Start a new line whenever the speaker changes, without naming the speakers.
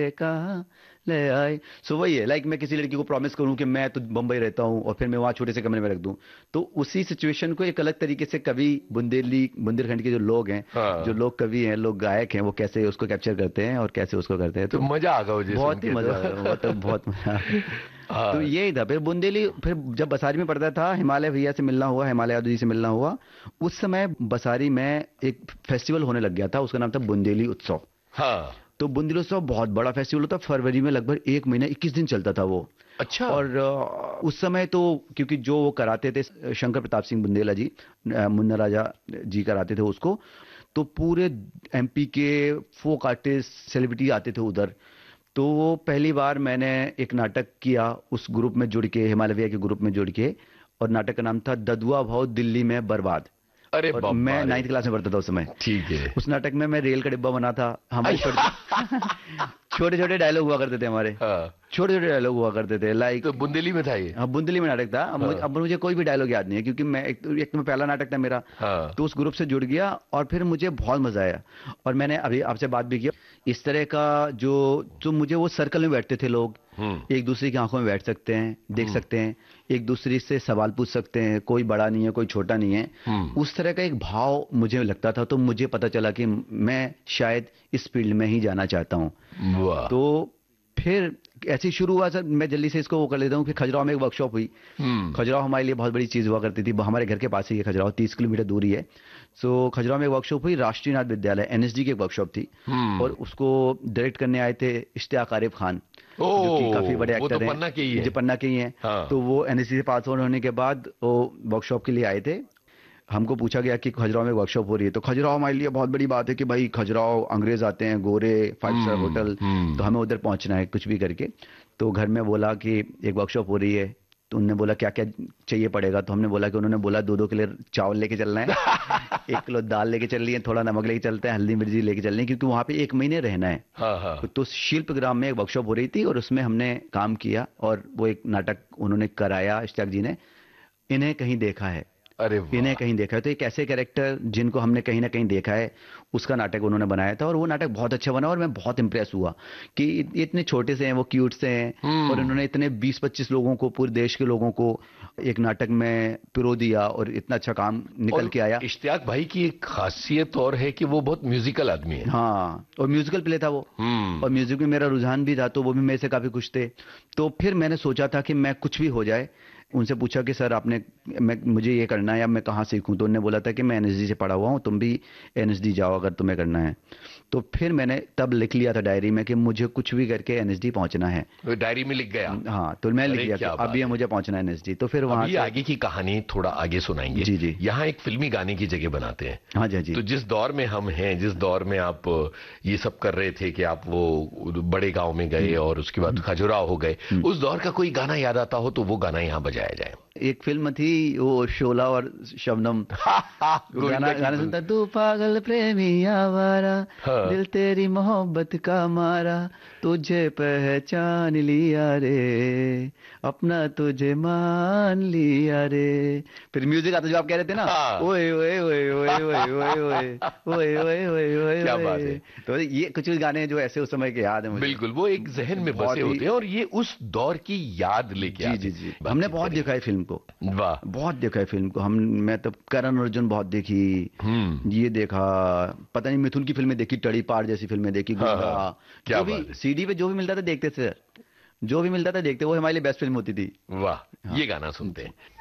कहाँ ले आए। सो वही है, लाइक मैं किसी लड़की को प्रॉमिस करूं कि मैं तो बम्बई रहता हूं और फिर मैं वहां छोटे से कमरे में रख दूं, तो उसी सिचुएशन को एक अलग तरीके से कवि, बुंदेलखंड के जो लोग हैं, जो
हाँ।
लोग कवि हैं, लोग गायक हैं, वो कैसे उसको कैप्चर करते हैं और कैसे उसको करते हैं।
तो
तो
मजा आ गया मुझे सुन
बहुत ही
के तो।
मजा आया, वो तो बहुत मजा आया। तो
हाँ।
यही था। फिर बुंदेली, फिर जब बसारी में पढ़ता था, हिमालय भैया से मिलना हुआ, हिमालय यादव जी से मिलना हुआ। उस समय बसारी में एक फेस्टिवल होने लग गया था, उसका नाम था बुंदेली उत्सव।
हाँ।
तो बुंदेली उत्सव बहुत बड़ा फेस्टिवल होता, फरवरी में लगभग एक महीना 21 दिन चलता था वो।
अच्छा।
और उस समय तो, क्योंकि जो वो कराते थे शंकर प्रताप सिंह बुंदेला जी, मुन्ना राजा जी कराते थे उसको, तो पूरे एमपी के फोक आर्टिस्ट, सेलिब्रिटी आते थे उधर। तो वो पहली बार मैंने एक नाटक किया उस ग्रुप में जुड़ के, हिमालय भैया के ग्रुप में जुड़ के। और नाटक का नाम था ददुआ भाव दिल्ली में बर्बाद।
अरे
और मैं
बाबा रे।
9th क्लास में पढ़ता था उस समय।
ठीक है।
उस नाटक में मैं रेल का डिब्बा बना था। हमारे छोटे छोटे छोटे डायलॉग हुआ करते थे हमारे।
हाँ।
छोटे छोटे डायलॉग हुआ करते थे,
तो
लाइक।
बुंदेली में था ये?
हाँ, बुंदली में नाटक था।
हाँ।
अब मुझे कोई भी डायलॉग याद नहीं है, क्योंकि मैं एक तो मैं पहला नाटक था मेरा।
हाँ।
तो उस ग्रुप से जुड़ गया और फिर मुझे बहुत मजा आया। और मैंने अभी आपसे बात भी किया, इस तरह का जो, जो मुझे वो सर्कल में बैठते थे लोग,
हम्म।
एक दूसरे की आंखों में बैठ सकते हैं, देख
हम्म।
सकते हैं, एक दूसरे से सवाल पूछ सकते हैं, कोई बड़ा नहीं है, कोई छोटा नहीं है।
हम्म।
उस तरह का एक भाव मुझे लगता था। तो मुझे पता चला कि मैं शायद इस फील्ड में ही जाना चाहता हूँ।
वाह।
तो फिर ऐसे ही शुरू हुआ सर। मैं जल्दी से इसको वो कर लेता हूँ कि खजुराहो में एक वर्कशॉप हुई।
हम्म।
खजुराहो हमारे लिए बहुत बड़ी चीज़ हुआ करती थी, हमारे घर के पास ही है खजुराहो, 30 किलोमीटर दूरी है। सो खजुराहो में एक वर्कशॉप हुई, राष्ट्रीय नाथ विद्यालय, एनएसडी की एक वर्कशॉप थी। और
हम्म।
उसको डायरेक्ट करने आए थे इश्तियाक आरिफ खान,
ओ,
जो कि काफ़ी बड़े
वो तो
एक्टर हैं,
पन्ना के ही है।
जो पन्ना के ही हैं।
हाँ।
तो वो एनएसडी से पास आउट होने के बाद वो वर्कशॉप के लिए आए थे। हमको पूछा गया कि खजुराहो में वर्कशॉप हो रही है। तो खजुराहो हमारे लिए बहुत बड़ी बात है कि भाई खजुराहो अंग्रेज आते हैं, गोरे, 5 स्टार होटल, तो
हम्म।
हमें उधर पहुंचना है कुछ भी करके। तो घर में बोला कि एक वर्कशॉप हो रही है। तो उनने बोला क्या क्या चाहिए पड़ेगा। तो हमने बोला कि, उन्होंने बोला 2-2 किलो चावल लेके चलना है, 1 किलो दाल लेके चलनी है, थोड़ा नमक लेके चलते हैं, हल्दी मिर्ची लेके चलनी है, क्योंकि वहां पे एक महीने रहना है।
हाँ हाँ।
तो शिल्प ग्राम में एक वर्कशॉप हो रही थी और उसमें हमने काम किया और वो एक नाटक उन्होंने कराया, इश्तियाक जी ने। इन्हें कहीं देखा है,
अरे
इन्हें
वाह।
कहीं देखा है। तो एक ऐसे कैरेक्टर जिनको हमने कहीं ना कहीं देखा है, उसका नाटक उन्होंने बनाया था। और वो नाटक बहुत अच्छा बना और मैं बहुत इंप्रेस हुआ कि इतने छोटे से हैं, वो क्यूट से हैं, और
हम्म।
इन्होंने इतने 20-25 लोगों को, पूरे देश के लोगों को एक नाटक में पिरो दिया और इतना अच्छा काम निकल
और
के आया।
इश्तियाक भाई की एक खासियत और है कि वो बहुत म्यूजिकल आदमी है।
हाँ, और म्यूजिकल प्ले था वो। और
हम्म।
म्यूजिक में मेरा रुझान भी था, तो वो भी मेरे से काफी खुश थे। तो फिर मैंने सोचा था कि मैं कुछ भी हो जाए। उनसे पूछा कि सर आपने, मुझे ये करना है, अब मैं कहाँ सीखूं। तो उन्होंने बोला था कि मैं एनएसडी से पढ़ा हुआ हूँ, तुम भी एनएसडी जाओ अगर तुम्हें करना है। तो फिर मैंने तब लिख लिया था डायरी में कि मुझे कुछ भी करके एनएसडी पहुंचना है।
वो डायरी में लिख गया?
हाँ, तो मैं लिख
अरे
लिया कि
क्या
अब ये
बात है।
मुझे पहुंचना है एनएसडी। तो फिर वहां
अभी
से।
आगे की कहानी थोड़ा आगे सुनाएंगे।
जी जी।
यहाँ एक फिल्मी गाने की जगह बनाते हैं।
हाँ जी, हाँ जी।
तो जिस दौर में हम हैं, जिस दौर में आप ये सब कर रहे थे कि आप वो बड़े गांव में गए और उसके बाद खजुराहो हो गए,
हम्म।
उस दौर का कोई गाना याद आता हो तो वो गाना यहाँ बजाया जाए।
एक फिल्म थी वो, शोला और शबनम। वो
गोविंदा
गाना
की
गाना
फिल्म।
सुनता, तू पागल प्रेमी आवारा,
हाँ।
दिल तेरी मोहब्बत का मारा, तुझे पहचान लिया रे, अपना तुझे मान लिया रे। फिर म्यूजिक आता जो आप कह रहे थे ना,
हाँ।
ओए ओए ओए ओए ओए ओए ओए ओए ओए ओए ओए
क्या बात
ओए।
है।
तो ये कुछ कुछ गाने हैं जो ऐसे उस समय के याद है मुझे।
बिल्कुल, वो एक जहन में बसे
बहुत ही।
होते हैं और ये उस दौर की याद लेके
जी
आते
जी
हैं।
जी, हमने
बातचीत
बहुत देखा
करेंगे।
है फिल्म को।
वाह।
बहुत देखा है फिल्म को हम। मैं तो करण अर्जुन बहुत देखी,
हम्म।
ये देखा, पता नहीं मिथुन की फिल्में देखी, टड़ी पार जैसी फिल्में देखी,
हाँ
गुंगा।
हाँ। क्या
जो भी
बात है।
सीडी पे जो भी मिलता था देखते थे, जो भी मिलता था देखते, वो हमारे लिए बेस्ट फिल्म होती थी।
वाह।
हाँ।
ये गाना सुनते हैं।